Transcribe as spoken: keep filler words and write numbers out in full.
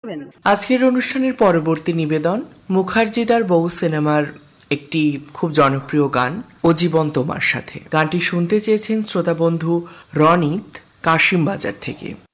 শোনাবেন। আজকের অনুষ্ঠানের পরবর্তী নিবেদন মুখার্জিদার বউ সিনেমার একটি খুব জনপ্রিয় গান ও জীবন তোমার সাথে। গানটি শুনতে চেয়েছেন শ্রোতা বন্ধু রনিত কাশিম বাজার থেকে।